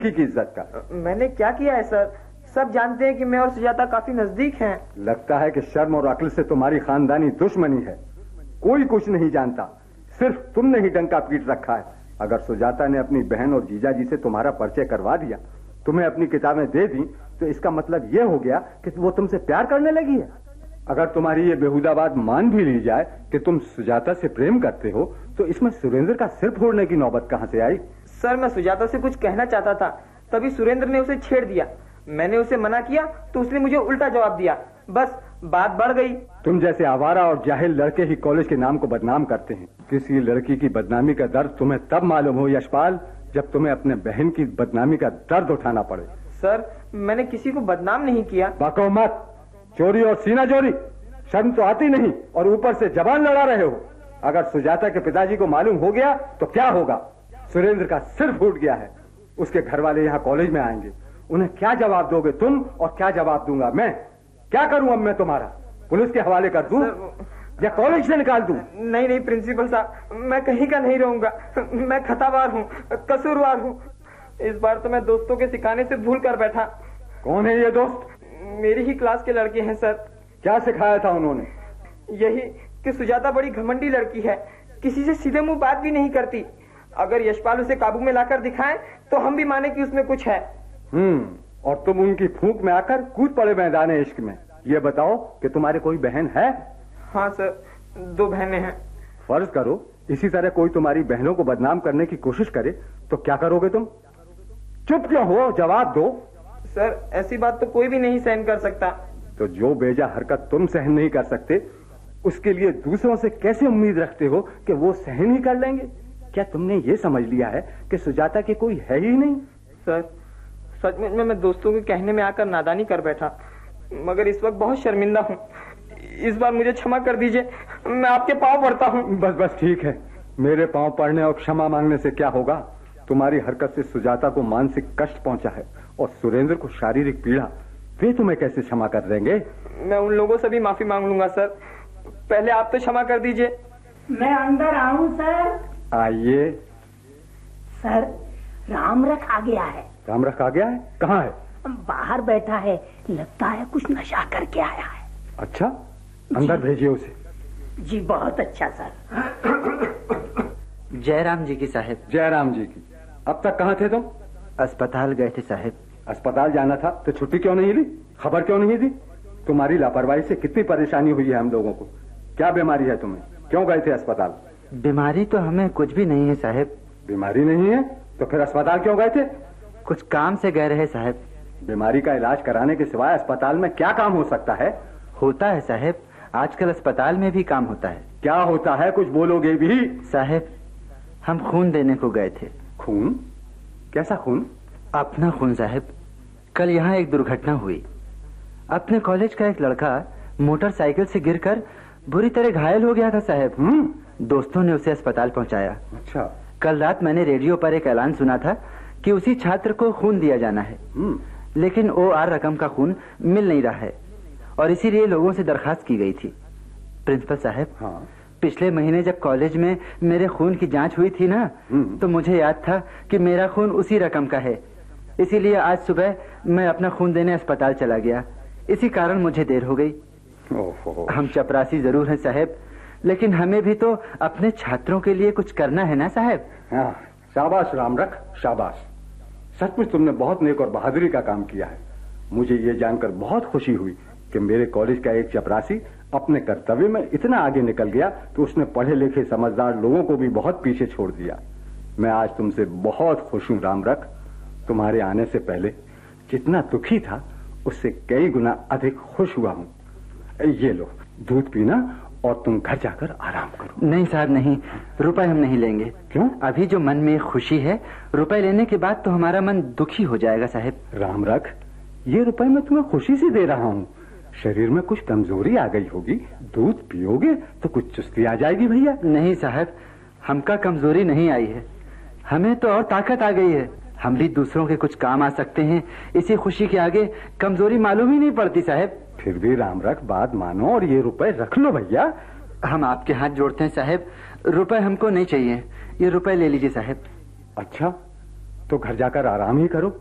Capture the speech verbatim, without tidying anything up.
की इज्जत का। मैंने क्या किया है सर? सब जानते हैं कि मैं और सुजाता काफी नजदीक हैं। लगता है कि शर्म और अक्ल से तुम्हारी खानदानी दुश्मनी है। कोई कुछ नहीं जानता, सिर्फ तुमने ही डंका पीट रखा है। अगर सुजाता ने अपनी बहन और जीजा जी से तुम्हारा परिचय करवा दिया, तुम्हें अपनी किताबें दे दी, तो इसका मतलब यह हो गया कि वो तुमसे प्यार करने लगी है। अगर तुम्हारी ये बेहुदा बात मान भी ली जाए कि तुम सुजाता से प्रेम करते हो, तो इसमें सुरेंद्र का सिर फोड़ने की नौबत कहां से आई? सर, मैं सुजाता से कुछ कहना चाहता था, तभी सुरेंद्र ने उसे छेड़ दिया। मैंने उसे मना किया तो उसने मुझे उल्टा जवाब दिया। बस बात बढ़ गई। तुम जैसे आवारा और जाहिल लड़के ही कॉलेज के नाम को बदनाम करते हैं। किसी लड़की की बदनामी का दर्द तुम्हें तब मालूम हो यशपाल, जब तुम्हें अपने बहन की बदनामी का दर्द उठाना पड़े। सर, मैंने किसी को बदनाम नहीं किया। बको मत। चोरी और सीना चोरी, शर्म तो आती नहीं और ऊपर से जबान लड़ा रहे हो। अगर सुजाता के पिताजी को मालूम हो गया तो क्या होगा? सुरेंद्र का सिर फूट गया है। उसके घर वाले यहाँ कॉलेज में आएंगे, उन्हें क्या जवाब दोगे तुम और क्या जवाब दूंगा मैं? क्या करूं अब मैं तुम्हारा? पुलिस के हवाले कर दूं या कॉलेज से निकाल दूं? नहीं नहीं प्रिंसिपल साहब, मैं कहीं का नहीं रहूंगा। मैं खतावार हूँ, कसूरवार हूँ। इस बार तो मैं दोस्तों के सिखाने से भूल कर बैठा। कौन है ये दोस्त? मेरी ही क्लास के लड़के हैं सर। क्या सिखाया था उन्होंने? यही कि सुजाता बड़ी घमंडी लड़की है, किसी से सीधे मुंह बात भी नहीं करती। अगर यशपाल उसे काबू में लाकर दिखाएं तो हम भी माने कि उसमें कुछ है। हम्म और तुम उनकी फूंक में आकर कूद पड़े मैदान इश्क में। ये बताओ कि तुम्हारे कोई बहन है? हाँ सर, दो बहनें हैं। फर्ज करो इसी तरह कोई तुम्हारी बहनों को बदनाम करने की कोशिश करे तो क्या करोगे तुम? चुप क्यों हो? जवाब दो। सर, ऐसी बात तो कोई भी नहीं सहन कर सकता। तो जो बेजा हरकत तुम सहन नहीं कर सकते, उसके लिए दूसरों से कैसे उम्मीद रखते हो कि वो सहन ही कर लेंगे? क्या तुमने ये समझ लिया है कि सुजाता के कोई है ही नहीं? सर, सचमुच में मैं दोस्तों के कहने में आकर नादानी कर बैठा, मगर इस वक्त बहुत शर्मिंदा हूँ। इस बार मुझे क्षमा कर दीजिए, मैं आपके पांव पड़ता हूँ। बस बस ठीक है, मेरे पांव पड़ने और क्षमा मांगने से क्या होगा? तुम्हारी हरकत से सुजाता को मानसिक कष्ट पहुंचा है और सुरेंद्र को शारीरिक पीड़ा। वे तुम्हें कैसे क्षमा कर देंगे? मैं उन लोगों से भी माफी मांग लूंगा सर, पहले आप तो क्षमा कर दीजिए। मैं अंदर आऊं सर? आइए। सर, रामरख आ गया है। रामरख आ गया है? कहाँ है? बाहर बैठा है, लगता है कुछ नशा करके आया है। अच्छा, अंदर भेजिए उसे। जी बहुत अच्छा सर। जयराम जी की साहब। जयराम जी की। अब तक कहाँ थे तुम? अस्पताल गए थे साहब। अस्पताल जाना था तो छुट्टी क्यों नहीं ली? खबर क्यों नहीं दी? तुम्हारी लापरवाही से कितनी परेशानी हुई है हम लोगों को। क्या बीमारी है तुम्हें? क्यों गए थे अस्पताल? बीमारी तो हमें कुछ भी नहीं है साहब। बीमारी नहीं है तो फिर अस्पताल क्यों गए थे? कुछ काम से गए रहे साहब। बीमारी का इलाज कराने के सिवाय अस्पताल में क्या काम हो सकता है? होता है साहब, आजकल अस्पताल में भी काम होता है। क्या होता है? कुछ बोलोगे भी? साहब, हम खून देने को गए थे। खून? कैसा खून? अपना खून साहब। कल यहाँ एक दुर्घटना हुई। अपने कॉलेज का एक लड़का मोटरसाइकिल से गिरकर बुरी तरह घायल हो गया था साहब। हम्म दोस्तों ने उसे अस्पताल पहुंचाया। अच्छा। कल रात मैंने रेडियो पर एक ऐलान सुना था कि उसी छात्र को खून दिया जाना है, लेकिन ओ आर रकम का खून मिल नहीं रहा है और इसीलिए लोगों से दरखास्त की गई थी। प्रिंसिपल साहब, हाँ। पिछले महीने जब कॉलेज में मेरे खून की जांच हुई थी ना, तो मुझे याद था कि मेरा खून उसी रकम का है। इसीलिए आज सुबह मैं अपना खून देने अस्पताल चला गया। इसी कारण मुझे देर हो गई। ओहो। हम चपरासी जरूर हैं साहब, लेकिन हमें भी तो अपने छात्रों के लिए कुछ करना है ना साहब। हाँ, शाबाश रामरख, शाबाश। सचमुच तुमने बहुत नेक और बहादुरी का काम किया है। मुझे ये जानकर बहुत खुशी हुई कि मेरे कॉलेज का एक चपरासी अपने कर्तव्य में इतना आगे निकल गया कि उसने पढ़े लिखे समझदार लोगों को भी बहुत पीछे छोड़ दिया। मैं आज तुमसे बहुत खुश हूँ रामरख। तुम्हारे आने से पहले जितना दुखी था उससे कई गुना अधिक खुश हुआ हूँ। ये लो दूध पीना और तुम घर जाकर आराम करो। नहीं साहब नहीं, रुपए हम नहीं लेंगे। क्यों? अभी जो मन में खुशी है, रुपए लेने के बाद तो हमारा मन दुखी हो जाएगा साहब। रामरख, ये रुपए मैं तुम्हें खुशी से दे रहा हूँ। शरीर में कुछ कमजोरी आ गई होगी, दूध पियोगे तो कुछ चुस्ती आ जाएगी भैया। नहीं साहब, हमका कमजोरी नहीं आई है, हमें तो और ताकत आ गई है। हम भी दूसरों के कुछ काम आ सकते हैं। इसी खुशी के आगे कमजोरी मालूम ही नहीं पड़ती साहब। फिर भी रामरख, बात मानो और ये रुपए रख लो भैया। हम आपके हाथ जोड़ते हैं साहब, रुपए हमको नहीं चाहिए, ये रुपए ले लीजिए साहब। अच्छा, तो घर जाकर आराम ही करो।